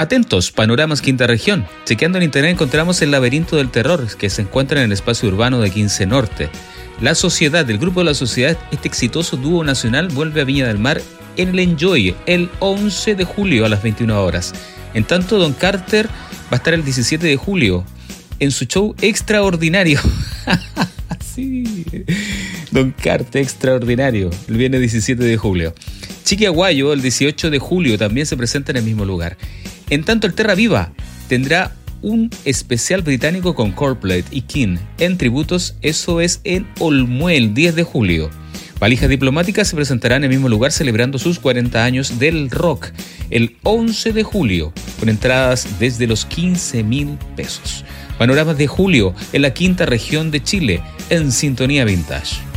Atentos, Panoramas Quinta Región. Chequeando en internet encontramos el Laberinto del Terror, que se encuentra en el espacio urbano de 15 Norte. La Sociedad, del grupo de La Sociedad, este exitoso dúo nacional vuelve a Viña del Mar en el Enjoy el 11 de julio a las 21 horas. En tanto, Don Carter va a estar el 17 de julio en su show Extraordinario. Sí, Don Carter Extraordinario, el viernes 17 de julio. Chiqui Aguayo, el 18 de julio, también se presenta en el mismo lugar. En tanto, el Terra Viva tendrá un especial británico con Coldplay y King en tributos, eso es en Olmué, 10 de julio. Valijas Diplomáticas se presentará en el mismo lugar celebrando sus 40 años del rock el 11 de julio, con entradas desde los 15.000 pesos. Panoramas de julio en la quinta región de Chile, en Sintonía Vintage.